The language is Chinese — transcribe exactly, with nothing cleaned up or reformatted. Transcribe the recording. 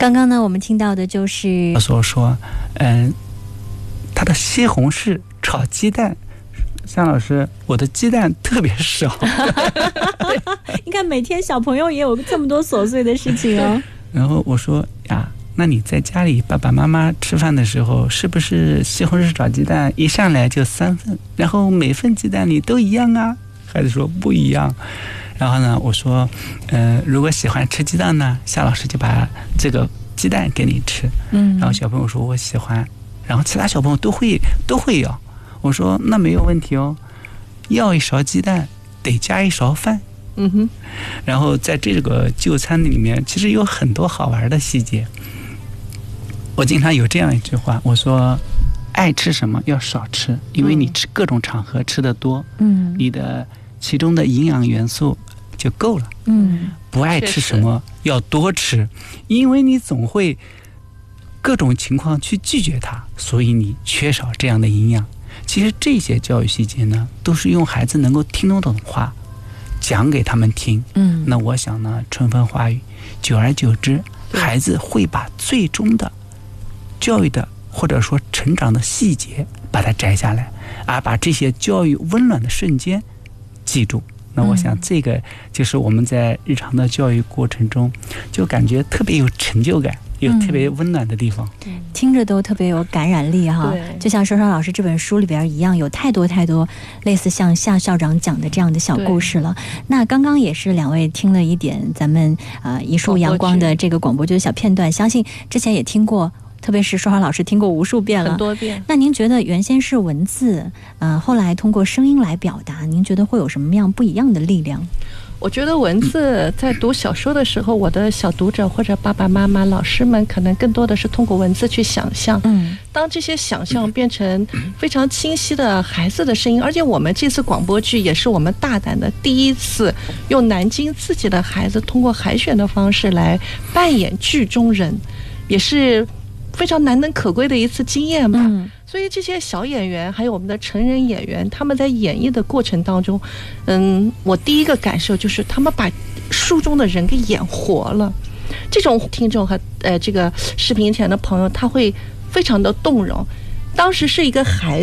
刚刚呢，我们听到的就是所说，嗯、呃，他的西红柿炒鸡蛋。向老师，我的鸡蛋特别少。 你看，每天小朋友也有这么多琐碎的事情哦。 然后我说呀，那你在家里爸爸妈妈吃饭的时候，是不是西红柿炒鸡蛋一上来就三份，然后每份鸡蛋里都一样啊？孩子说不一样。然后呢，我说，呃，如果喜欢吃鸡蛋呢，夏老师就把这个鸡蛋给你吃。嗯。然后小朋友说我喜欢，然后其他小朋友都会都会要。我说那没有问题哦，要一勺鸡蛋得加一勺饭。 嗯哼。 然后在这个就餐里面，其实有很多好玩的细节。我经常有这样一句话，我说爱吃什么要少吃，因为你吃各种场合吃得多，嗯，你的其中的营养元素就够了。嗯，不爱吃什么要多吃，因为你总会各种情况去拒绝它，所以你缺少这样的营养。其实这些教育细节呢，都是用孩子能够听得懂的话讲给他们听。嗯，那我想呢，春风化雨，久而久之，孩子会把最终的教育的或者说成长的细节把它摘下来，而把这些教育温暖的瞬间记住。那我想这个就是我们在日常的教育过程中就感觉特别有成就感，有特别温暖的地方。 嗯，听着都特别有感染力哈。就像双双老师这本书里边一样，有太多太多类似像夏校长讲的这样的小故事了。那刚刚也是两位听了一点咱们呃一束阳光的这个广播剧的小片段，相信之前也听过，特别是双双老师听过无数遍了， 很多遍。 那您觉得原先是文字，呃，后来通过声音来表达，您觉得会有什么样不一样的力量？ 我觉得文字在读小说的时候，我的小读者或者爸爸妈妈、老师们，可能更多的是通过文字去想象。嗯，当这些想象变成非常清晰的孩子的声音，而且我们这次广播剧也是我们大胆的第一次用南京自己的孩子通过海选的方式来扮演剧中人，也是非常难能可贵的一次经验吧。嗯，所以这些小演员还有我们的成人演员，他们在演绎的过程当中，嗯，我第一个感受就是他们把书中的人给演活了。这种听众和呃这个视频前的朋友，他会非常的动容。当时是一个孩子